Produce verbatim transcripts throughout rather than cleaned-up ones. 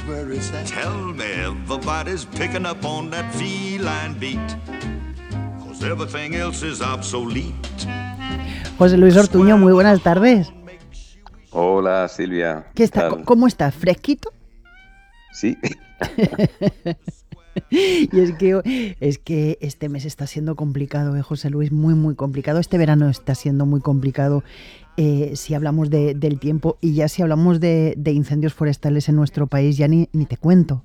where it's at. Tell me everybody's picking up on that feline beat, 'cause everything else is obsolete. José Luis Ortuño, muy buenas tardes. Hola Silvia. ¿Qué está? tal? ¿Cómo estás? ¿Fresquito? Sí. Y es que, es que este mes está siendo complicado, ¿eh, José Luis? Muy, muy complicado. Este verano está siendo muy complicado eh, si hablamos de, del tiempo, y ya si hablamos de, de incendios forestales en nuestro país, ya ni, ni te cuento.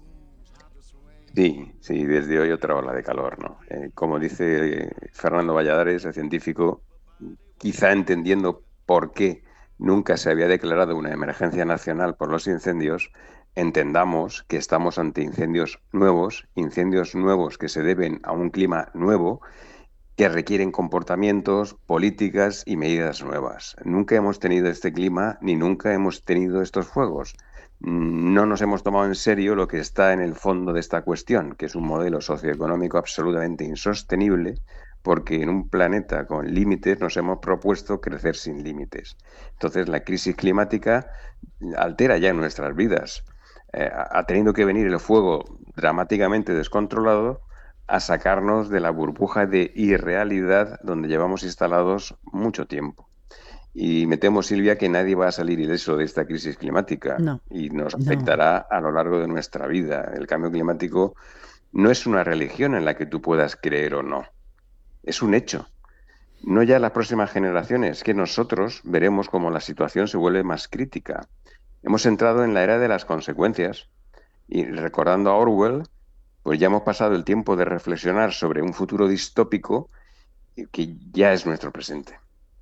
Sí, sí, desde hoy otra ola de calor, ¿no? Eh, como dice eh, Fernando Valladares, el científico, quizá entendiendo por qué nunca se había declarado una emergencia nacional por los incendios, entendamos que estamos ante incendios nuevos, incendios nuevos que se deben a un clima nuevo, que requieren comportamientos, políticas y medidas nuevas. Nunca hemos tenido este clima ni nunca hemos tenido estos fuegos. No nos hemos tomado en serio lo que está en el fondo de esta cuestión, que es un modelo socioeconómico absolutamente insostenible, porque en un planeta con límites nos hemos propuesto crecer sin límites. Entonces la crisis climática altera ya nuestras vidas. Eh, ha tenido que venir el fuego dramáticamente descontrolado a sacarnos de la burbuja de irrealidad donde llevamos instalados mucho tiempo. Y me temo, Silvia, que nadie va a salir ileso de esta crisis climática No, y nos no. afectará a lo largo de nuestra vida. El cambio climático no es una religión en la que tú puedas creer o no, es un hecho. No ya las próximas generaciones, que nosotros veremos cómo la situación se vuelve más crítica. Hemos entrado en la era de las consecuencias y, recordando a Orwell, pues ya hemos pasado el tiempo de reflexionar sobre un futuro distópico que ya es nuestro presente.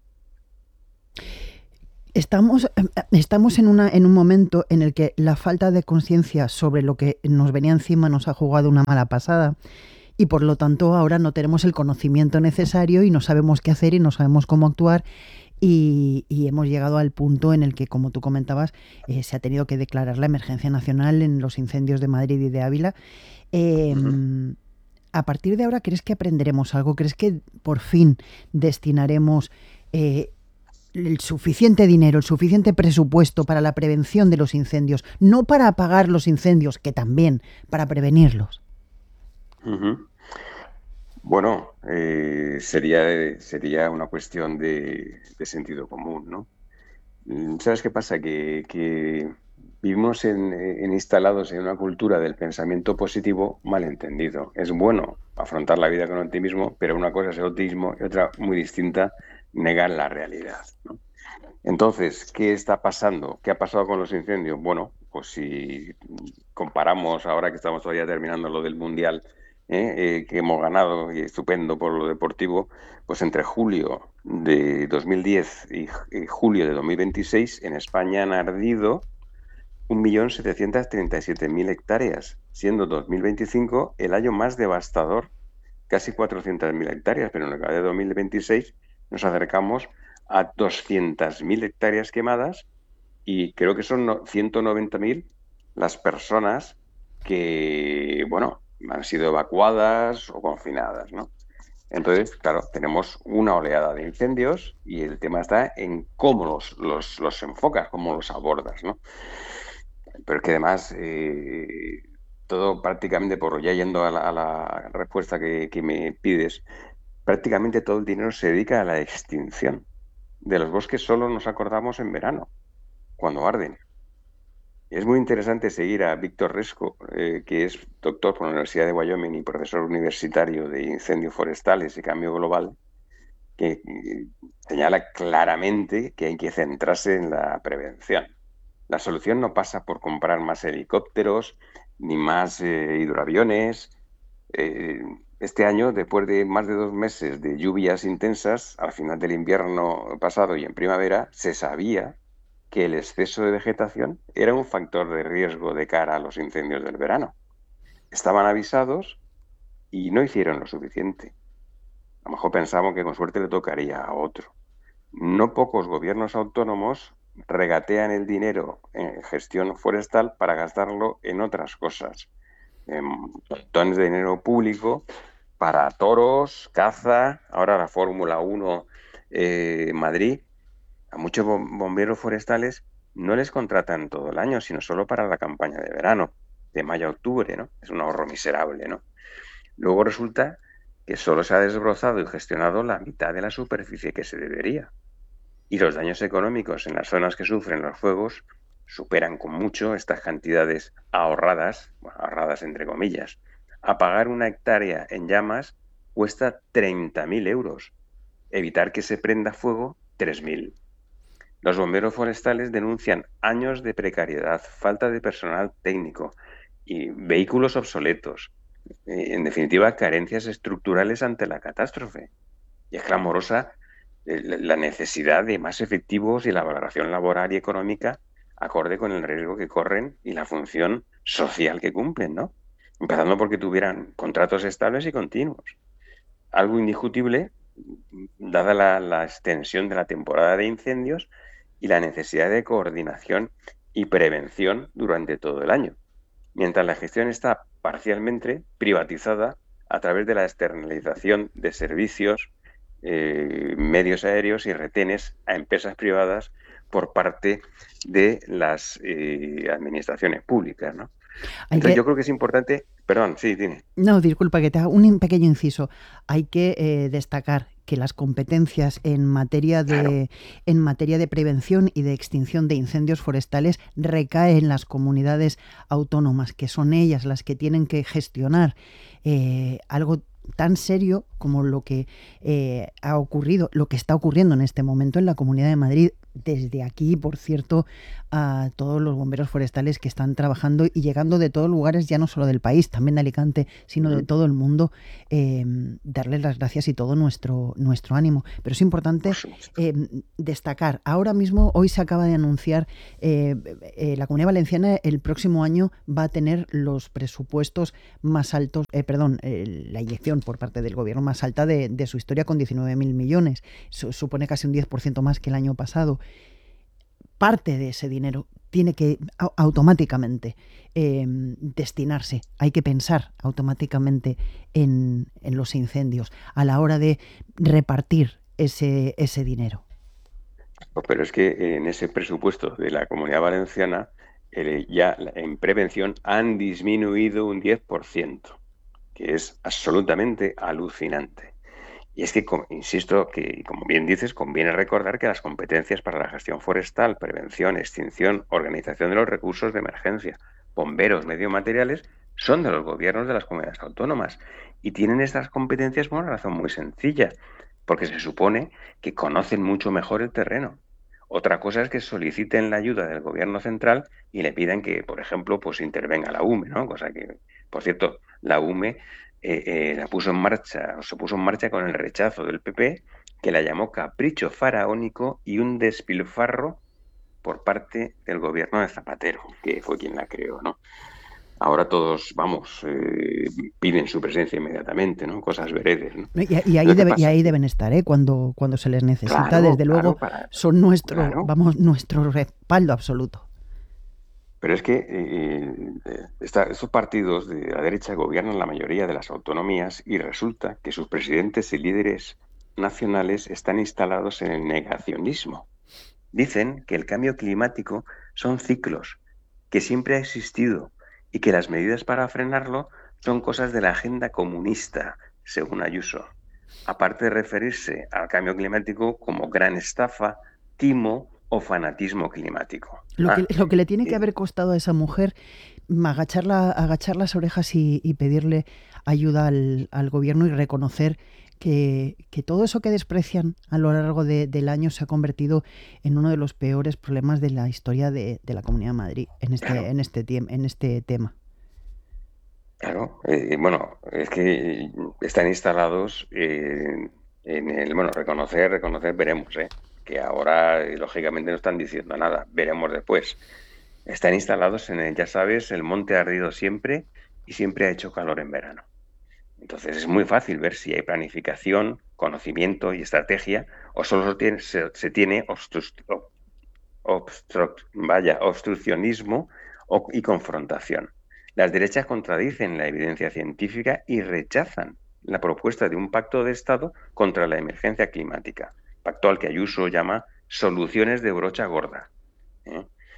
Estamos, estamos en, una, en un momento en el que la falta de conciencia sobre lo que nos venía encima nos ha jugado una mala pasada, y por lo tanto ahora no tenemos el conocimiento necesario y no sabemos qué hacer y no sabemos cómo actuar, y, y hemos llegado al punto en el que, como tú comentabas, eh, se ha tenido que declarar la emergencia nacional en los incendios de Madrid y de Ávila. Eh, uh-huh. A partir de ahora, ¿crees que aprenderemos algo? ¿Crees que por fin destinaremos eh, el suficiente dinero, el suficiente presupuesto para la prevención de los incendios? No para apagar los incendios, que también, para prevenirlos. Uh-huh. Bueno, eh, sería, sería una cuestión de, de sentido común, ¿no? ¿Sabes qué pasa? Que, que vivimos en, en instalados en una cultura del pensamiento positivo malentendido. Es bueno afrontar la vida con optimismo, pero una cosa es el optimismo y otra muy distinta, negar la realidad, ¿no? Entonces, ¿qué está pasando? ¿Qué ha pasado con los incendios? Bueno, pues si comparamos ahora que estamos todavía terminando lo del Mundial, ¿eh? Eh, que hemos ganado, y estupendo por lo deportivo, pues entre julio de dos mil diez y, y julio de dos mil veintiséis en España han ardido un millón setecientos treinta y siete mil hectáreas, siendo dos mil veinticinco el año más devastador, casi cuatrocientas mil hectáreas, pero en el caso de dos mil veintiséis nos acercamos a doscientas mil hectáreas quemadas, y creo que son ciento noventa mil las personas que, bueno, han sido evacuadas o confinadas, ¿no? Entonces, claro, tenemos una oleada de incendios y el tema está en cómo los, los, los enfocas, cómo los abordas, ¿no? Pero es que además, eh, todo prácticamente, por ya yendo a la, a la respuesta que, que me pides, prácticamente todo el dinero se dedica a la extinción. De los bosques solo nos acordamos en verano, cuando arden. Es muy interesante seguir a Víctor Resco, eh, que es doctor por la Universidad de Wyoming y profesor universitario de incendios forestales y cambio global, que eh, señala claramente que hay que centrarse en la prevención. La solución no pasa por comprar más helicópteros ni más eh, hidroaviones. Eh, este año, después de más de dos meses de lluvias intensas, al final del invierno pasado y en primavera, se sabía que el exceso de vegetación era un factor de riesgo de cara a los incendios del verano. Estaban avisados y no hicieron lo suficiente. A lo mejor pensamos que con suerte le tocaría a otro. No pocos gobiernos autónomos regatean el dinero en gestión forestal para gastarlo en otras cosas. En montones de dinero público para toros, caza, ahora la Fórmula uno eh, Madrid. A muchos bomberos forestales no les contratan todo el año, sino solo para la campaña de verano, de mayo a octubre, ¿no? Es un ahorro miserable, ¿no? Luego resulta que solo se ha desbrozado y gestionado la mitad de la superficie que se debería. Y los daños económicos en las zonas que sufren los fuegos superan con mucho estas cantidades ahorradas, bueno, ahorradas entre comillas. Apagar una hectárea en llamas cuesta treinta mil euros. Evitar que se prenda fuego, tres mil. Los bomberos forestales denuncian años de precariedad, falta de personal técnico y vehículos obsoletos. Eh, En definitiva, carencias estructurales ante la catástrofe. Y es clamorosa eh, la la necesidad de más efectivos y la valoración laboral y económica acorde con el riesgo que corren y la función social que cumplen, ¿no? Empezando porque tuvieran contratos estables y continuos. Algo indiscutible, dada la, la extensión de la temporada de incendios y la necesidad de coordinación y prevención durante todo el año, mientras la gestión está parcialmente privatizada a través de la externalización de servicios, eh, medios aéreos y retenes a empresas privadas por parte de las eh, administraciones públicas, ¿no? Hay Entonces que, yo creo que es importante, perdón, sí, dime. no, disculpa que te haga un in- pequeño inciso. Hay que eh, destacar que las competencias en materia Claro, de en materia de prevención y de extinción de incendios forestales recaen en las comunidades autónomas, que son ellas las que tienen que gestionar eh, algo tan serio como lo que eh, ha ocurrido, lo que está ocurriendo en este momento en la Comunidad de Madrid. Desde aquí, por cierto, a todos los bomberos forestales que están trabajando y llegando de todos lugares, ya no solo del país, también de Alicante, sino de ujú, todo el mundo, eh, darles las gracias y todo nuestro, nuestro ánimo. Pero es por importante supuesto. eh, destacar, ahora mismo, hoy se acaba de anunciar, eh, eh, la Comunidad Valenciana el próximo año va a tener los presupuestos más altos, eh, perdón, eh, la inyección por parte del gobierno más alta de, de su historia, con diecinueve mil millones. Su- supone casi un diez por ciento más que el año pasado. Parte de ese dinero tiene que au- automáticamente eh, destinarse, hay que pensar automáticamente en, en los incendios a la hora de repartir ese, ese dinero. Pero es que en ese presupuesto de la Comunidad Valenciana eh, ya la- en prevención han disminuido un diez por ciento, que es absolutamente alucinante. Y es que, como- insisto, que como bien dices, conviene recordar que las competencias para la gestión forestal, prevención, extinción, organización de los recursos de emergencia, bomberos, medios materiales, son de los gobiernos de las comunidades autónomas. Y tienen estas competencias por una razón muy sencilla, porque se supone que conocen mucho mejor el terreno. Otra cosa es que soliciten la ayuda del gobierno central y le pidan que, por ejemplo, pues intervenga la U M E, ¿no? Cosa que, por cierto, la U M E eh, eh, la puso en marcha, o se puso en marcha con el rechazo del P P, que la llamó capricho faraónico y un despilfarro por parte del gobierno de Zapatero, que fue quien la creó, ¿no? Ahora todos, vamos, eh, piden su presencia inmediatamente, ¿no? Cosas veredes, ¿no? Y, y ahí, Lo que debe- y pasa ahí que, deben estar, ¿eh? cuando, cuando se les necesita. claro, Desde luego, claro, para, son nuestro, claro, vamos, nuestro respaldo absoluto. pero es que eh, eh, esta- estos partidos de la derecha gobiernan la mayoría de las autonomías y resulta que sus presidentes y líderes nacionales están instalados en el negacionismo. Dicen que el cambio climático son ciclos, que siempre ha existido y que las medidas para frenarlo son cosas de la agenda comunista, según Ayuso. Aparte de referirse al cambio climático como gran estafa, timo o fanatismo climático. Lo que, Ah, lo que le tiene que eh, haber costado a esa mujer mm, agachar, la- agachar las orejas y, y pedirle ayuda al, al gobierno y reconocer que, que todo eso que desprecian a lo largo de- del año se ha convertido en uno de los peores problemas de la historia de, de la Comunidad de Madrid en este, claro, en este, tiem- en este tema. claro. Eh, bueno, es que están instalados eh, en el, bueno, reconocer, reconocer, veremos, ¿eh? Que ahora, eh, lógicamente, no están diciendo nada, veremos después. Están instalados en el, ya sabes, el monte ha ardido siempre y siempre ha hecho calor en verano. Entonces es muy fácil ver si hay planificación, conocimiento y estrategia o solo se tiene, se, se tiene obstru- ob- obstru- vaya, obstruccionismo o- y confrontación. Las derechas contradicen la evidencia científica y rechazan la propuesta de un pacto de Estado contra la emergencia climática, pacto al que Ayuso llama soluciones de brocha gorda, ¿eh?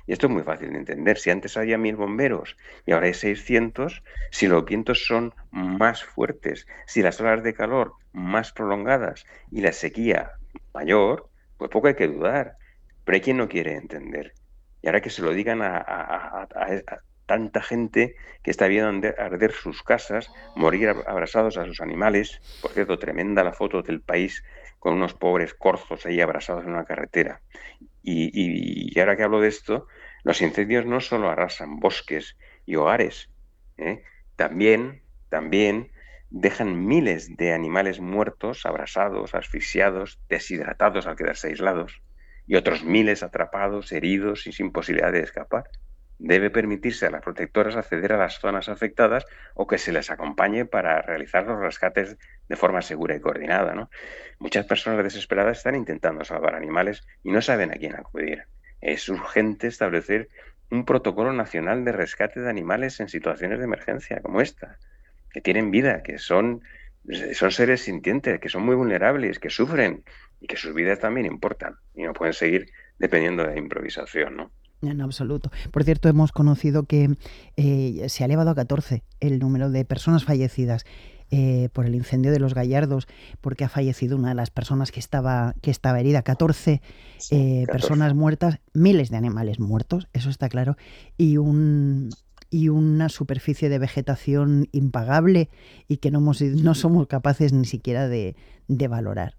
Y esto es muy fácil de entender. Si antes había mil bomberos y ahora hay seiscientos, si los vientos son más fuertes, si las horas de calor más prolongadas y la sequía mayor, pues poco hay que dudar. Pero hay quien no quiere entender. Y ahora que se lo digan a, a, a, a, a tanta gente que está viendo arder sus casas, morir abrazados a sus animales. Por cierto, tremenda la foto del país con unos pobres corzos ahí abrazados en una carretera. Y, y, y ahora que hablo de esto, los incendios no solo arrasan bosques y hogares, ¿eh? también, también dejan miles de animales muertos, abrasados, asfixiados, deshidratados al quedarse aislados, y otros miles atrapados, heridos y sin posibilidad de escapar. Debe permitirse a las protectoras acceder a las zonas afectadas o que se les acompañe para realizar los rescates de forma segura y coordinada, ¿no? Muchas personas desesperadas están intentando salvar animales y no saben a quién acudir. Es urgente establecer un protocolo nacional de rescate de animales en situaciones de emergencia como esta, que tienen vida, que son, son seres sintientes, que son muy vulnerables, que sufren y que sus vidas también importan y no pueden seguir dependiendo de la improvisación, ¿no? En absoluto. Por cierto, hemos conocido que eh, se ha elevado a catorce el número de personas fallecidas eh, por el incendio de Los Gallardos, porque ha fallecido una de las personas que estaba, que estaba herida. catorce, Sí, eh, catorce personas muertas, miles de animales muertos, eso está claro, y un y una superficie de vegetación impagable y que no, hemos, no somos capaces ni siquiera de, de valorar.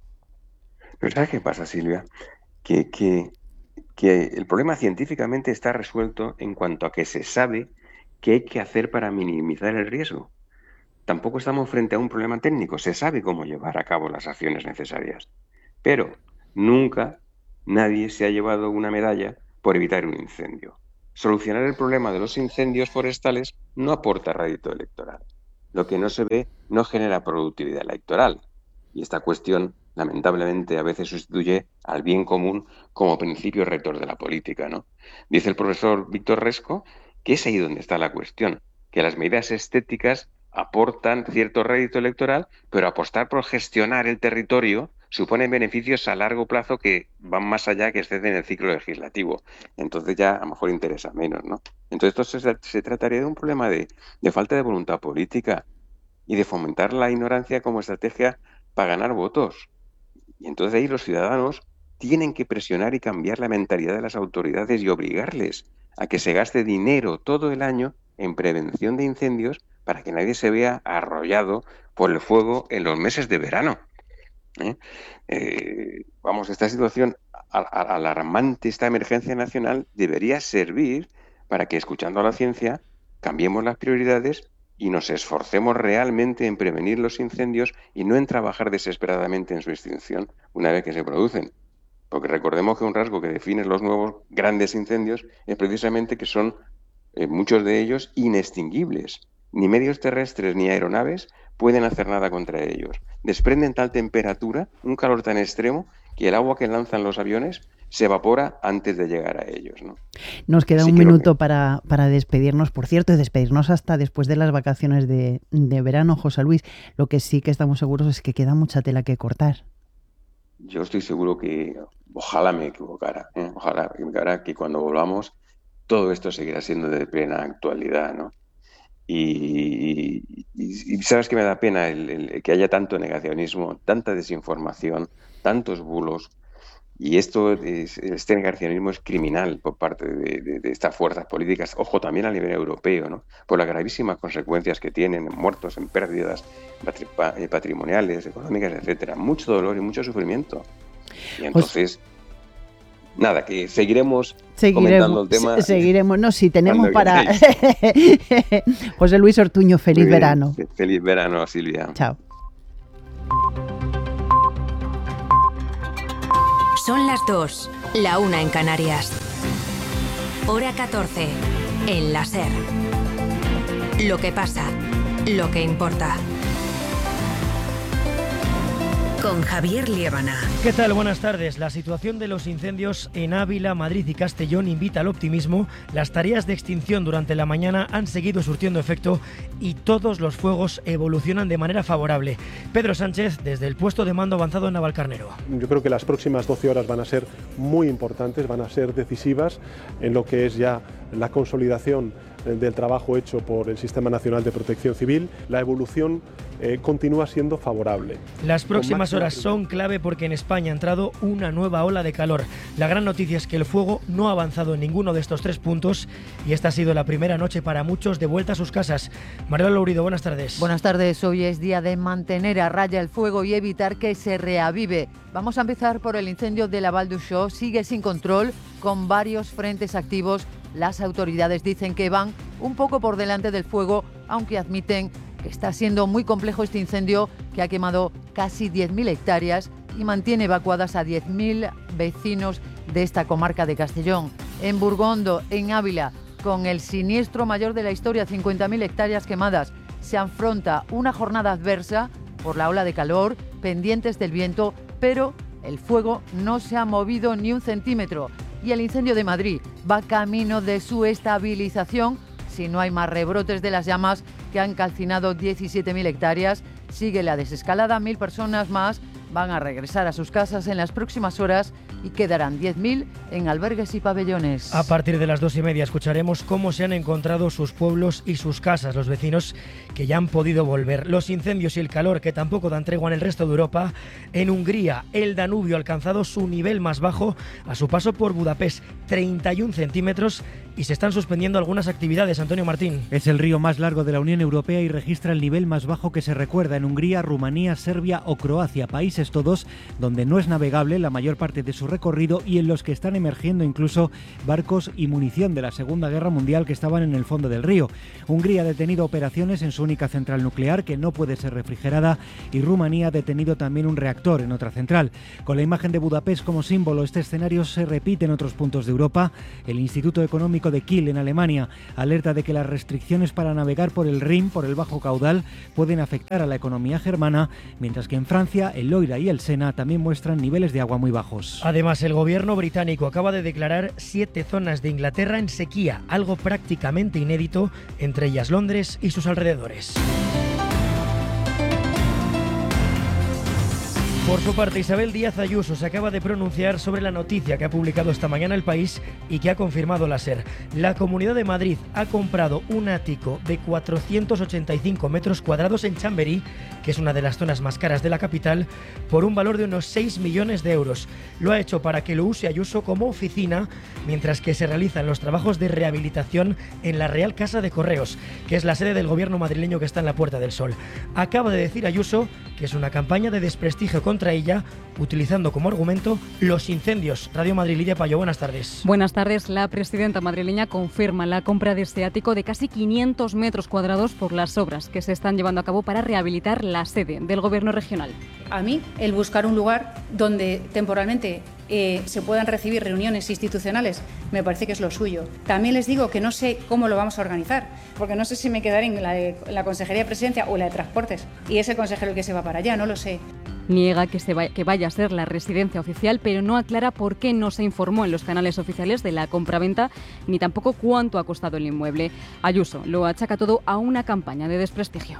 Pero ¿sabes qué pasa, Silvia? Que... que... que el problema científicamente está resuelto en cuanto a que se sabe qué hay que hacer para minimizar el riesgo. Tampoco estamos frente a un problema técnico, se sabe cómo llevar a cabo las acciones necesarias. Pero nunca nadie se ha llevado una medalla por evitar un incendio. Solucionar el problema de los incendios forestales no aporta rédito electoral. Lo que no se ve no genera productividad electoral. Y esta cuestión, lamentablemente, a veces sustituye al bien común como principio rector de la política, ¿no? Dice el profesor Víctor Resco que es ahí donde está la cuestión, que las medidas estéticas aportan cierto rédito electoral, pero apostar por gestionar el territorio supone beneficios a largo plazo que van más allá, que exceden el ciclo legislativo. Entonces ya a lo mejor interesa menos, ¿no? Entonces esto se, se trataría de un problema de, de falta de voluntad política y de fomentar la ignorancia como estrategia para ganar votos. Y entonces ahí los ciudadanos tienen que presionar y cambiar la mentalidad de las autoridades y obligarles a que se gaste dinero todo el año en prevención de incendios para que nadie se vea arrollado por el fuego en los meses de verano. ¿Eh? Eh, vamos, esta situación alarmante, esta emergencia nacional, debería servir para que, escuchando a la ciencia, cambiemos las prioridades y nos esforcemos realmente en prevenir los incendios y no en trabajar desesperadamente en su extinción una vez que se producen. Porque recordemos que un rasgo que define los nuevos grandes incendios es precisamente que son eh, muchos de ellos inextinguibles. Ni medios terrestres ni aeronaves pueden hacer nada contra ellos. Desprenden tal temperatura, un calor tan extremo, que el agua que lanzan los aviones se evapora antes de llegar a ellos, ¿no? Nos queda Así un que minuto que... para, para despedirnos, por cierto, y despedirnos hasta después de las vacaciones de, de verano, José Luis. Lo que sí que estamos seguros es que queda mucha tela que cortar. Yo estoy seguro que, ojalá me equivocara, ¿eh? ojalá me equivocara, que cuando volvamos todo esto seguirá siendo de plena actualidad, ¿no? Y, y, y sabes que me da pena el, el, que haya tanto negacionismo, tanta desinformación, tantos bulos. Y esto, es, este negacionismo es criminal por parte de, de, de estas fuerzas políticas, ojo, también a nivel europeo, ¿no? Por las gravísimas consecuencias que tienen en muertos, en pérdidas patrimoniales, económicas, etcétera. Mucho dolor y mucho sufrimiento. Y entonces... Nada, que seguiremos, seguiremos comentando el tema. Seguiremos, no, si tenemos para... José Luis Ortuño, feliz verano. Feliz verano, Silvia. Chao. Son las dos, la una en Canarias. Hora catorce, en la SER. Lo que pasa, lo que importa. con Javier Liébana. ¿Qué tal? Buenas tardes. La situación de los incendios en Ávila, Madrid y Castellón invita al optimismo. Las tareas de extinción durante la mañana han seguido surtiendo efecto y todos los fuegos evolucionan de manera favorable. Pedro Sánchez, desde el puesto de mando avanzado en Navalcarnero. Yo creo que las próximas doce horas van a ser muy importantes, van a ser decisivas en lo que es ya la consolidación del trabajo hecho por el Sistema Nacional de Protección Civil. La evolución eh, continúa siendo favorable. Las próximas horas son clave porque en España ha entrado una nueva ola de calor. La gran noticia es que el fuego no ha avanzado en ninguno de estos tres puntos y esta ha sido la primera noche para muchos de vuelta a sus casas. Manuel Lourido, buenas tardes. Buenas tardes. Hoy es día de mantener a raya el fuego y evitar que se reavive. Vamos a empezar por el incendio de la Val d'Uixó. Sigue sin control, con varios frentes activos. Las autoridades dicen que van un poco por delante del fuego, aunque admiten que está siendo muy complejo este incendio que ha quemado casi diez mil hectáreas y mantiene evacuadas a diez mil vecinos de esta comarca de Castellón. En Burgondo, en Ávila, con el siniestro mayor de la historia, cincuenta mil hectáreas quemadas, se afronta una jornada adversa por la ola de calor, pendientes del viento, pero el fuego no se ha movido ni un centímetro. Y el incendio de Madrid va camino de su estabilización si no hay más rebrotes de las llamas que han calcinado diecisiete mil hectáreas. Sigue la desescalada, mil personas más van a regresar a sus casas en las próximas horas y quedarán diez mil en albergues y pabellones. A partir de las dos y media escucharemos cómo se han encontrado sus pueblos y sus casas, los vecinos que ya han podido volver. Los incendios y el calor que tampoco dan tregua en el resto de Europa. En Hungría, el Danubio ha alcanzado su nivel más bajo a su paso por Budapest, treinta y un centímetros, y se están suspendiendo algunas actividades. Antonio Martín. Es el río más largo de la Unión Europea y registra el nivel más bajo que se recuerda en Hungría, Rumanía, Serbia o Croacia, países todos donde no es navegable la mayor parte de su recorrido y en los que están emergiendo incluso barcos y munición de la Segunda Guerra Mundial que estaban en el fondo del río. Hungría ha detenido operaciones en su única central nuclear que no puede ser refrigerada y Rumanía ha detenido también un reactor en otra central. Con la imagen de Budapest como símbolo, este escenario se repite en otros puntos de Europa. El Instituto Económico de Kiel en Alemania alerta de que las restricciones para navegar por el Rin, por el bajo caudal, pueden afectar a la economía germana, mientras que en Francia el Loira y el Sena también muestran niveles de agua muy bajos. Además, el gobierno británico acaba de declarar siete zonas de Inglaterra en sequía, algo prácticamente inédito, entre ellas Londres y sus alrededores. Por su parte, Isabel Díaz Ayuso se acaba de pronunciar sobre la noticia que ha publicado esta mañana El País y que ha confirmado la SER. La Comunidad de Madrid ha comprado un ático de cuatrocientos ochenta y cinco metros cuadrados en Chamberí, que es una de las zonas más caras de la capital, por un valor de unos seis millones de euros. Lo ha hecho para que lo use Ayuso como oficina, mientras que se realizan los trabajos de rehabilitación en la Real Casa de Correos, que es la sede del gobierno madrileño que está en la Puerta del Sol. Acaba de decir Ayuso que es una campaña de desprestigio contra ella, utilizando como argumento los incendios. Radio Madrid, Lidia Payo, buenas tardes. Buenas tardes. La presidenta madrileña confirma la compra de este ático de casi quinientos metros cuadrados por las obras que se están llevando a cabo para rehabilitar la sede del gobierno regional. A mí, el buscar un lugar donde temporalmente eh, se puedan recibir reuniones institucionales, me parece que es lo suyo. También les digo que no sé cómo lo vamos a organizar, porque no sé si me quedaré en la, de, en la Consejería de Presidencia o la de Transportes, y es el consejero el que se va para allá, no lo sé. Niega que, se vaya, que vaya a ser la residencia oficial, pero no aclara por qué no se informó en los canales oficiales de la compraventa, ni tampoco cuánto ha costado el inmueble. Ayuso lo achaca todo a una campaña de desprestigio.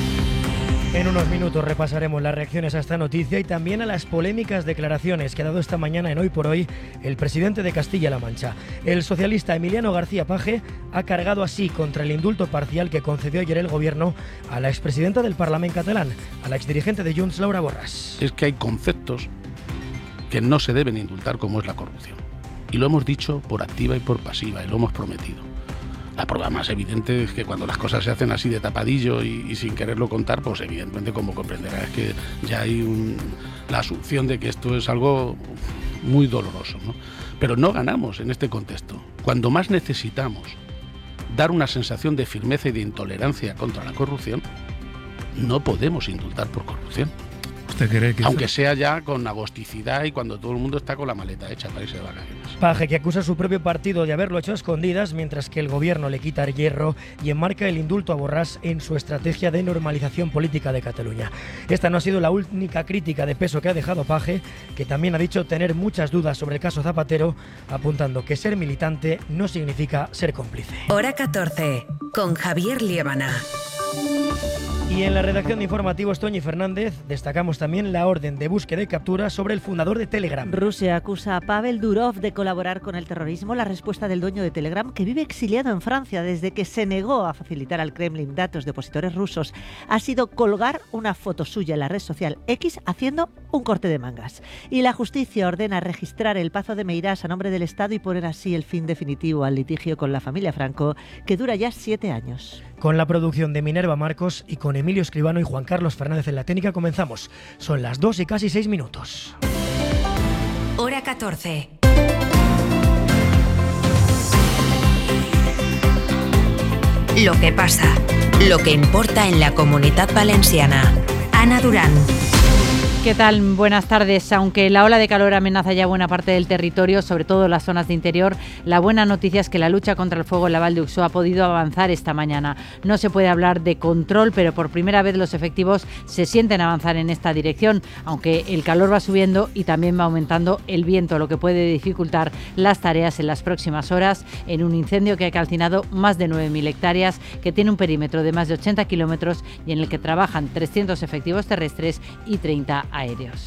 En unos minutos repasaremos las reacciones a esta noticia y también a las polémicas declaraciones que ha dado esta mañana en Hoy por Hoy el presidente de Castilla-La Mancha. El socialista Emiliano García Paje ha cargado así contra el indulto parcial que concedió ayer el gobierno a la expresidenta del Parlamento catalán, a la exdirigente de Junts, Laura Borràs. Es que hay conceptos que no se deben indultar, como es la corrupción. Y lo hemos dicho por activa y por pasiva, y lo hemos prometido. La prueba más evidente es que cuando las cosas se hacen así de tapadillo y, y sin quererlo contar, pues evidentemente, como comprenderá, es que ya hay un, la asunción de que esto es algo muy doloroso, ¿no? Pero no ganamos en este contexto. Cuando más necesitamos dar una sensación de firmeza y de intolerancia contra la corrupción, no podemos indultar por corrupción. ¿Usted cree que aunque sea ya con agosticidad y cuando todo el mundo está con la maleta hecha para irse de vacaciones? Paje, que acusa a su propio partido de haberlo hecho a escondidas, mientras que el gobierno le quita el hierro y enmarca el indulto a Borràs en su estrategia de normalización política de Cataluña. Esta no ha sido la única crítica de peso que ha dejado Paje, que también ha dicho tener muchas dudas sobre el caso Zapatero, apuntando que ser militante no significa ser cómplice. Hora catorce, con Javier Liébana. Y en la redacción de informativos, Toñi Fernández, destacamos también la orden de búsqueda y captura sobre el fundador de Telegram. Rusia acusa a Pavel Durov de colaborar con el terrorismo. La respuesta del dueño de Telegram, que vive exiliado en Francia desde que se negó a facilitar al Kremlin datos de opositores rusos, ha sido colgar una foto suya en la red social X haciendo un corte de mangas. Y la justicia ordena registrar el Pazo de Meirás a nombre del Estado y poner así el fin definitivo al litigio con la familia Franco, que dura ya siete años. Con la producción de Minerva Marcos y con Emilio Escribano y Juan Carlos Fernández en la técnica comenzamos. Son las dos y casi seis minutos. Hora catorce. Lo que pasa, lo que importa en la Comunitat Valenciana. Ana Durán. ¿Qué tal? Buenas tardes. Aunque la ola de calor amenaza ya buena parte del territorio, sobre todo las zonas de interior, la buena noticia es que la lucha contra el fuego en la Val d'Uixó ha podido avanzar esta mañana. No se puede hablar de control, pero por primera vez los efectivos se sienten avanzar en esta dirección, aunque el calor va subiendo y también va aumentando el viento, lo que puede dificultar las tareas en las próximas horas en un incendio que ha calcinado más de nueve mil hectáreas, que tiene un perímetro de más de ochenta kilómetros y en el que trabajan trescientos efectivos terrestres y treinta aéreos.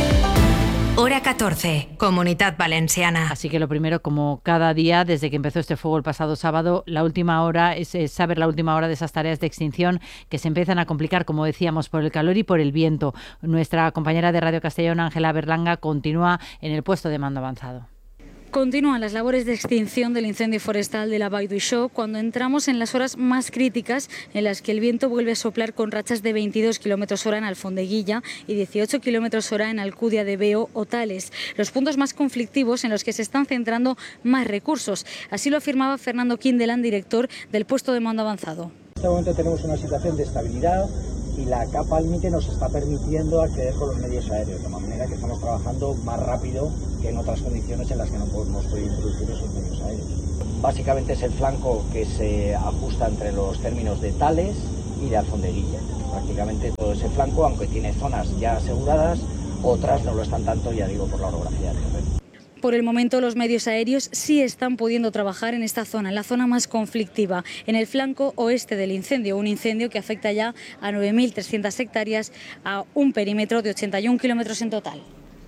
Hora catorce, Comunitat Valenciana. Así que lo primero, como cada día desde que empezó este fuego el pasado sábado, la última hora es, es saber la última hora de esas tareas de extinción que se empiezan a complicar, como decíamos, por el calor y por el viento. Nuestra compañera de Radio Castellón, Ángela Berlanga, continúa en el puesto de mando avanzado. Continúan las labores de extinción del incendio forestal de la Vall d'Uixó cuando entramos en las horas más críticas en las que el viento vuelve a soplar con rachas de veintidós kilómetros hora en Alfondeguilla y dieciocho kilómetros hora en Alcudia de Veo o Tales, los puntos más conflictivos en los que se están centrando más recursos. Así lo afirmaba Fernando Quindelán, director del puesto de mando avanzado. En este momento tenemos una situación de estabilidad y la capa límite nos está permitiendo acceder con los medios aéreos, de manera que estamos trabajando más rápido que en otras condiciones en las que no podemos introducir esos medios aéreos. Básicamente es el flanco que se ajusta entre los términos de Tales y de Alfondeguilla. Prácticamente todo ese flanco, aunque tiene zonas ya aseguradas, otras no lo están tanto, ya digo, por la orografía del terreno. Por el momento los medios aéreos sí están pudiendo trabajar en esta zona, en la zona más conflictiva, en el flanco oeste del incendio, un incendio que afecta ya a nueve mil trescientas hectáreas, a un perímetro de ochenta y un kilómetros en total.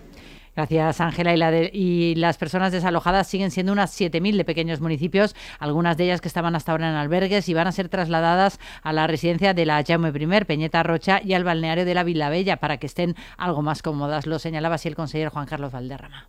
Gracias, Ángela. Y, la de, y las personas desalojadas siguen siendo unas siete mil de pequeños municipios, algunas de ellas que estaban hasta ahora en albergues y van a ser trasladadas a la residencia de la Jaume I, Peñeta Rocha, y al balneario de la Vilabella para que estén algo más cómodas. Lo señalaba así el consejero Juan Carlos Valderrama.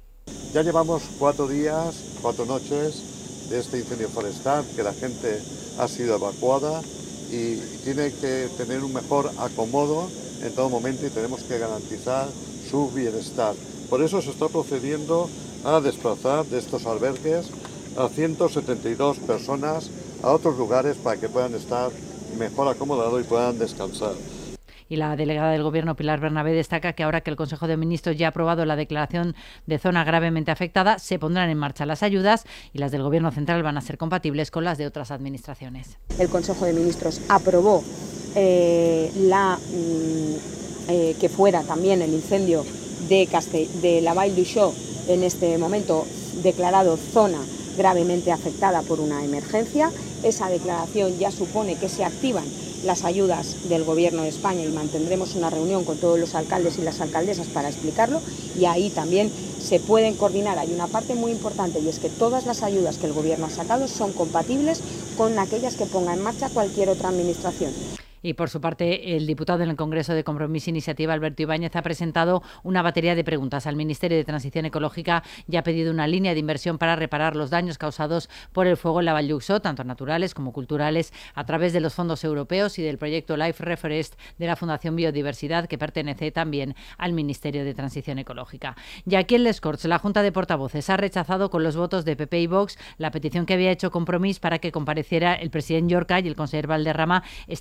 Ya llevamos cuatro días, cuatro noches de este incendio forestal, que la gente ha sido evacuada y tiene que tener un mejor acomodo en todo momento y tenemos que garantizar su bienestar. Por eso se está procediendo a desplazar de estos albergues a ciento setenta y dos personas a otros lugares para que puedan estar mejor acomodados y puedan descansar. Y la delegada del Gobierno, Pilar Bernabé, destaca que ahora que el Consejo de Ministros ya ha aprobado la declaración de zona gravemente afectada, se pondrán en marcha las ayudas y las del Gobierno central van a ser compatibles con las de otras administraciones. El Consejo de Ministros aprobó eh, la, eh, que fuera también el incendio de, Castell, de la Vall d'Uixó, en este momento declarado zona gravemente afectada por una emergencia. Esa declaración ya supone que se activan las ayudas del Gobierno de España y mantendremos una reunión con todos los alcaldes y las alcaldesas para explicarlo, y ahí también se pueden coordinar. Hay una parte muy importante y es que todas las ayudas que el Gobierno ha sacado son compatibles con aquellas que ponga en marcha cualquier otra administración. Y por su parte, el diputado en el Congreso de Compromís e Iniciativa, Alberto Ibáñez, ha presentado una batería de preguntas al Ministerio de Transición Ecológica y ha pedido una línea de inversión para reparar los daños causados por el fuego en la Vall d'Uixó, tanto naturales como culturales, a través de los fondos europeos y del proyecto Life Reforest de la Fundación Biodiversidad, que pertenece también al Ministerio de Transición Ecológica. Y aquí en Les Corts, la Junta de Portavoces ha rechazado con los votos de P P y Vox la petición que había hecho Compromís para que compareciera el presidente Llorca y el consejero Valderrama este viernes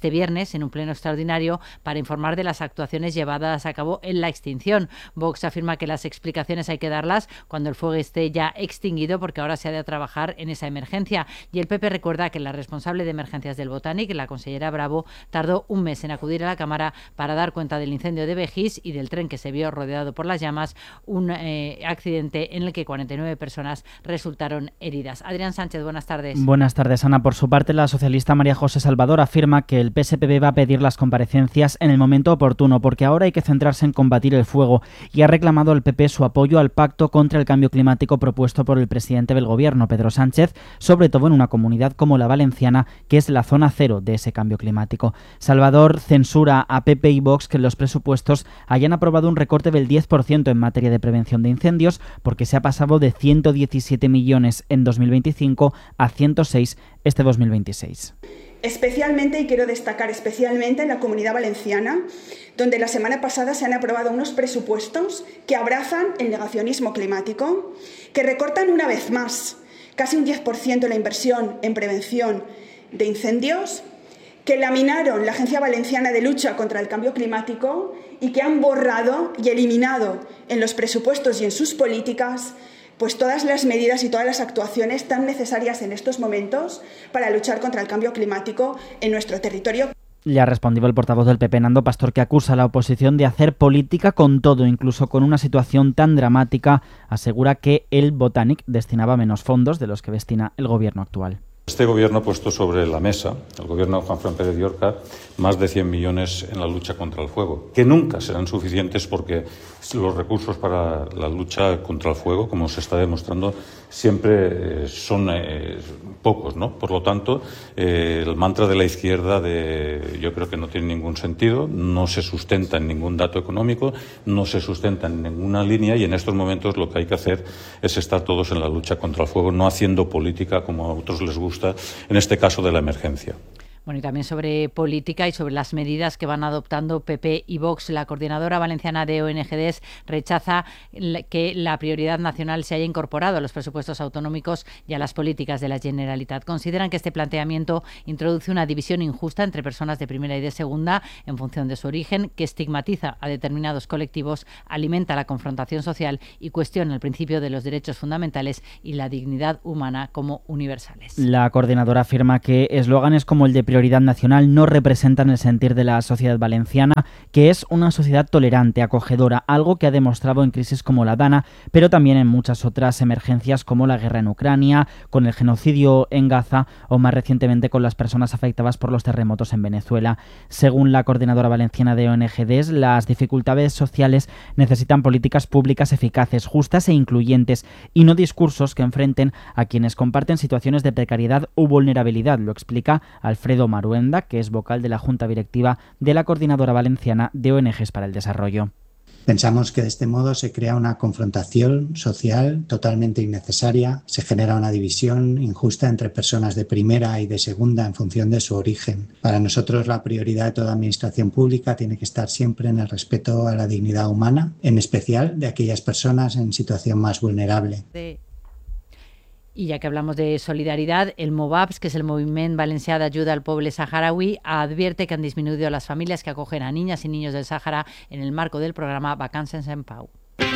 viernes en un pleno extraordinario para informar de las actuaciones llevadas a cabo en la extinción. Vox afirma que las explicaciones hay que darlas cuando el fuego esté ya extinguido, porque ahora se ha de trabajar en esa emergencia. Y el P P recuerda que la responsable de emergencias del Botanic, la consellera Bravo, tardó un mes en acudir a la Cámara para dar cuenta del incendio de Begís y del tren que se vio rodeado por las llamas, un eh, accidente en el que cuarenta y nueve personas resultaron heridas. Adrián Sánchez, buenas tardes. Buenas tardes, Ana. Por su parte, la socialista María José Salvador afirma que el P S P B va a pedir las comparecencias en el momento oportuno, porque ahora hay que centrarse en combatir el fuego, y ha reclamado al P P su apoyo al pacto contra el cambio climático propuesto por el presidente del Gobierno, Pedro Sánchez, sobre todo en una comunidad como la valenciana, que es la zona cero de ese cambio climático. Salvador censura a P P y Vox que en los presupuestos hayan aprobado un recorte del diez por ciento en materia de prevención de incendios, porque se ha pasado de ciento diecisiete millones en dos mil veinticinco a ciento seis este dos mil veintiséis. Especialmente, y quiero destacar especialmente en la Comunidad Valenciana, donde la semana pasada se han aprobado unos presupuestos que abrazan el negacionismo climático, que recortan una vez más casi un diez por ciento la inversión en prevención de incendios, que laminaron la Agencia Valenciana de Lucha contra el Cambio Climático y que han borrado y eliminado en los presupuestos y en sus políticas pues todas las medidas y todas las actuaciones tan necesarias en estos momentos para luchar contra el cambio climático en nuestro territorio. Le ha respondido el portavoz del P P, Nando Pastor, que acusa a la oposición de hacer política con todo, incluso con una situación tan dramática. Asegura que el Botanic destinaba menos fondos de los que destina el gobierno actual. Este gobierno ha puesto sobre la mesa, el gobierno de Juan Fran Pérez de Llorca, más de cien millones en la lucha contra el fuego, que nunca serán suficientes porque los recursos para la lucha contra el fuego, como se está demostrando, siempre eh, son eh, pocos, ¿no? Por lo tanto, eh, el mantra de la izquierda de, yo creo que no tiene ningún sentido, no se sustenta en ningún dato económico, no se sustenta en ninguna línea, y en estos momentos lo que hay que hacer es estar todos en la lucha contra el fuego, no haciendo política como a otros les gusta, en este caso de la emergencia. Bueno, y también sobre política y sobre las medidas que van adoptando P P y Vox. La coordinadora valenciana de O N G Ds rechaza que la prioridad nacional se haya incorporado a los presupuestos autonómicos y a las políticas de la Generalitat. Consideran que este planteamiento introduce una división injusta entre personas de primera y de segunda en función de su origen, que estigmatiza a determinados colectivos, alimenta la confrontación social y cuestiona el principio de los derechos fundamentales y la dignidad humana como universales. La coordinadora afirma que eslóganes como el de prioridad nacional no representan el sentir de la sociedad valenciana, que es una sociedad tolerante, acogedora, algo que ha demostrado en crisis como la Dana, pero también en muchas otras emergencias como la guerra en Ucrania, con el genocidio en Gaza o más recientemente con las personas afectadas por los terremotos en Venezuela. Según la coordinadora valenciana de O N G Ds, las dificultades sociales necesitan políticas públicas eficaces, justas e incluyentes, y no discursos que enfrenten a quienes comparten situaciones de precariedad u vulnerabilidad, lo explica Alfredo Maruenda, que es vocal de la Junta Directiva de la Coordinadora Valenciana de O N Gs para el Desarrollo. Pensamos que de este modo se crea una confrontación social totalmente innecesaria, se genera una división injusta entre personas de primera y de segunda en función de su origen. Para nosotros la prioridad de toda administración pública tiene que estar siempre en el respeto a la dignidad humana, en especial de aquellas personas en situación más vulnerable. Sí. Y ya que hablamos de solidaridad, el MOVAPS, que es el Moviment Valencià d'Ajuda al Poble Saharaui, advierte que han disminuido las familias que acogen a niñas y niños del Sáhara en el marco del programa Vacances en Pau.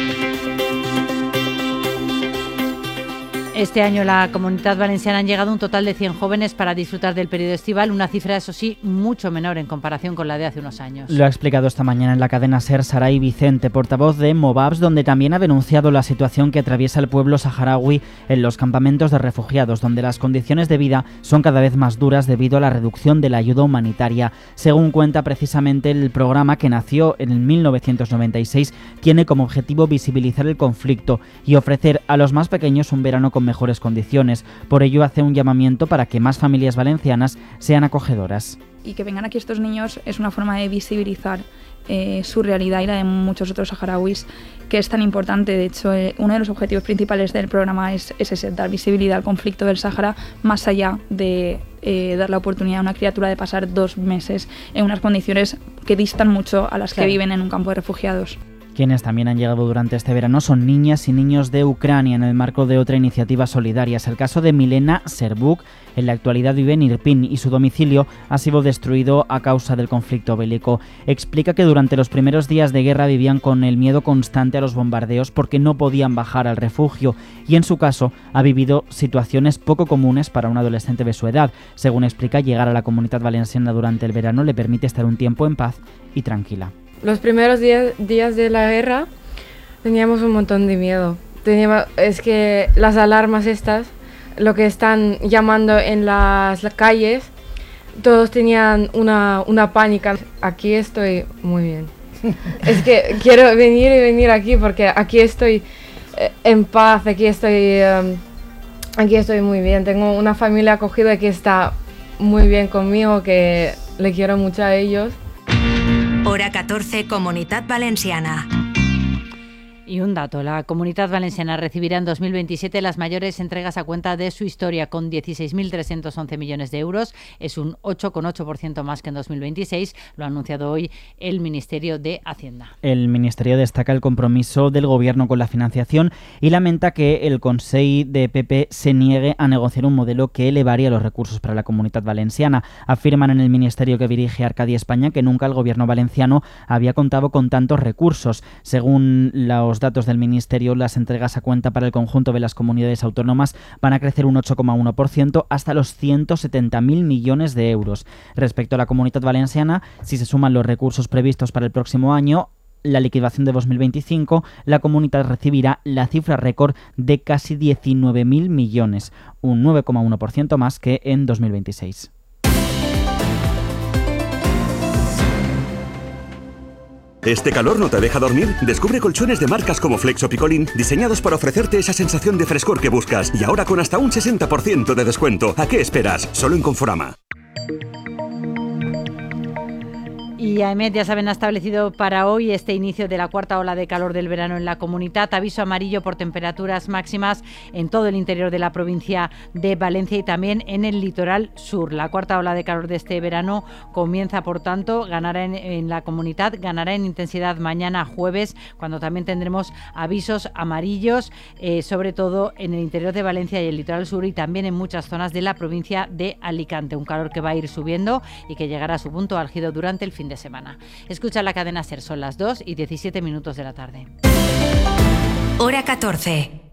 Este año la Comunitat Valenciana han llegado un total de cien jóvenes para disfrutar del periodo estival, una cifra, eso sí, mucho menor en comparación con la de hace unos años. Lo ha explicado esta mañana en la cadena SER Saray Vicente, portavoz de MOVAPS, donde también ha denunciado la situación que atraviesa el pueblo saharaui en los campamentos de refugiados, donde las condiciones de vida son cada vez más duras debido a la reducción de la ayuda humanitaria. Según cuenta precisamente el programa, que nació en mil novecientos noventa y seis, tiene como objetivo visibilizar el conflicto y ofrecer a los más pequeños un verano con mejores condiciones. Por ello hace un llamamiento para que más familias valencianas sean acogedoras. Y que vengan aquí estos niños es una forma de visibilizar eh, su realidad y la de muchos otros saharauis, que es tan importante. De hecho, eh, uno de los objetivos principales del programa es, es ese, dar visibilidad al conflicto del Sáhara, más allá de eh, dar la oportunidad a una criatura de pasar dos meses en unas condiciones que distan mucho a las claro. que viven en un campo de refugiados. Quienes también han llegado durante este verano son niñas y niños de Ucrania en el marco de otra iniciativa solidaria. Es el caso de Milena Serbuk. En la actualidad vive en Irpin y su domicilio ha sido destruido a causa del conflicto bélico. Explica que durante los primeros días de guerra vivían con el miedo constante a los bombardeos porque no podían bajar al refugio y en su caso ha vivido situaciones poco comunes para un adolescente de su edad. Según explica, llegar a la Comunitat Valenciana durante el verano le permite estar un tiempo en paz y tranquila. Los primeros días, días de la guerra teníamos un montón de miedo. Teníamos, es que las alarmas estas, lo que están llamando en las calles, todos tenían una, una pánica. Aquí estoy muy bien. Es que quiero venir y venir aquí porque aquí estoy en paz, aquí estoy, um, aquí estoy muy bien. Tengo una familia acogida que está muy bien conmigo, que le quiero mucho a ellos. Hora catorce, Comunitat Valenciana. Y un dato, la Comunitat Valenciana recibirá en dos mil veintisiete las mayores entregas a cuenta de su historia, con dieciséis mil trescientos once millones de euros. Es un ocho coma ocho por ciento más que en dos mil veintiséis, lo ha anunciado hoy el Ministerio de Hacienda. El Ministerio destaca el compromiso del Gobierno con la financiación y lamenta que el Consell de P P se niegue a negociar un modelo que elevaría los recursos para la Comunitat Valenciana. Afirman en el Ministerio que dirige Arcadi España que nunca el Gobierno valenciano había contado con tantos recursos. Según los datos del Ministerio, las entregas a cuenta para el conjunto de las comunidades autónomas van a crecer un ocho coma uno por ciento hasta los ciento setenta mil millones de euros. Respecto a la Comunitat Valenciana, si se suman los recursos previstos para el próximo año, la liquidación de dos mil veinticinco, la comunidad recibirá la cifra récord de casi diecinueve mil millones, un nueve coma uno por ciento más que en dos mil veintiséis. ¿Este calor no te deja dormir? Descubre colchones de marcas como Flex o Picolín, diseñados para ofrecerte esa sensación de frescor que buscas, y ahora con hasta un sesenta por ciento de descuento. ¿A qué esperas? Solo en Conforama. Y AEMET, ya saben, ha establecido para hoy este inicio de la cuarta ola de calor del verano en la comunidad. Aviso amarillo por temperaturas máximas en todo el interior de la provincia de Valencia y también en el litoral sur. La cuarta ola de calor de este verano comienza, por tanto, ganará en, en la comunidad, ganará en intensidad mañana jueves, cuando también tendremos avisos amarillos, eh, sobre todo en el interior de Valencia y el litoral sur y también en muchas zonas de la provincia de Alicante. Un calor que va a ir subiendo y que llegará a su punto álgido durante el fin de semana. Escucha la cadena SER, son las dos y diecisiete minutos de la tarde. Hora catorce.